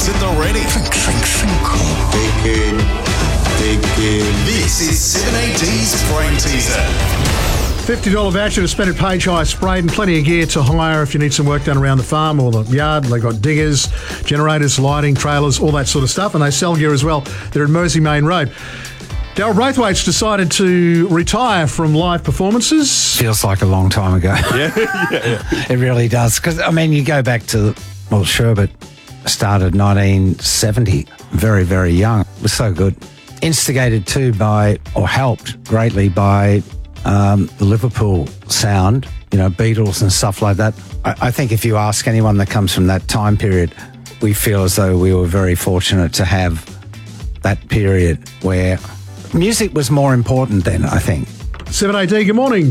drinks at the ready. Thinking. This is 7AD's Brain Teaser. $50 voucher to spend at Page Hire Spraydon. Plenty of gear to hire if you need some work done around the farm or the yard. They've got diggers, generators, lighting, trailers, all that sort of stuff. And they sell gear as well. They're at Mersey Main Road. Daryl Braithwaite's decided to retire from live performances. Feels like a long time ago. Yeah. It really does. Because, I mean, you go back to, Sherbet started 1970, very, very young. It was so good. Instigated too by, or helped greatly by, the Liverpool sound, Beatles and stuff like that. I think if you ask anyone that comes from that time period, we feel as though we were very fortunate to have that period where music was more important then, I think. 7AD, good morning.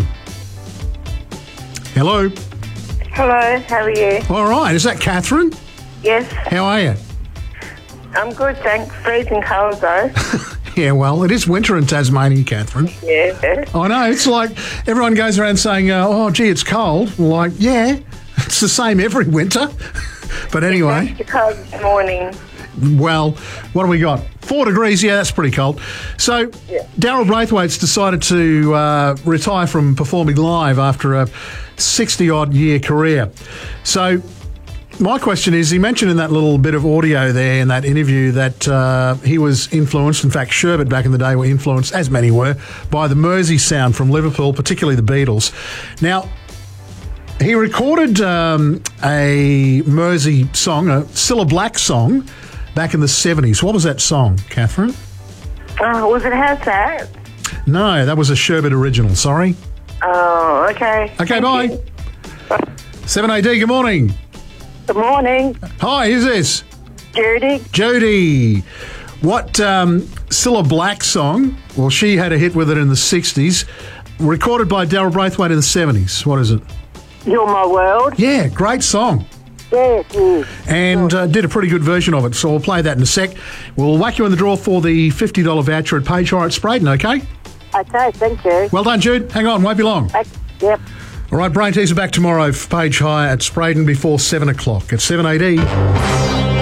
Hello. Hello, how are you? All right, is that Catherine? Yes, How are you? I'm good, thanks. Freezing cold though. Yeah, well, it is winter in Tasmania, Catherine. Yeah. I know, it's like everyone goes around saying, oh, gee, it's cold. Like, yeah, it's the same every winter. But anyway. It's cold this morning. Well, what do we got? 4 degrees, yeah, that's pretty cold. So, Daryl Braithwaite's decided to retire from performing live after a 60-odd year career. So, my question is, he mentioned in that little bit of audio there in that interview that he was influenced, in fact, Sherbet back in the day were influenced, as many were, by the Mersey sound from Liverpool, particularly the Beatles. Now, he recorded a Mersey song, a Cilla Black song, back in the 70s. What was that song, Catherine? Oh, was it How's That? No, that was a Sherbet original, sorry. Oh, okay. Okay, Thank bye. you. 7AD, good morning. Good morning, Hi, who's this? Judy. Jody. What Cilla Black song, well, she had a hit with it in the 60s, recorded by Daryl Braithwaite in the 70s. What is it? You're My World. Yeah, great song. Yes, yes. And did a pretty good version of it, so we'll play that in a sec. We'll whack you in the draw for the $50 voucher at Page Hire at Spraydon, okay? Okay, thank you. Well done, Jude. Hang on, won't be long. Yep. All right, Brain Teaser back tomorrow for Page Hire at Spraydon before 7 o'clock at 7AD.